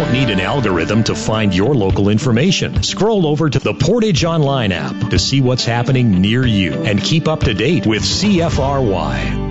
don't need an algorithm to find your local information. Scroll over to the Portage Online app to see what's happening near you and keep up to date with CFRY.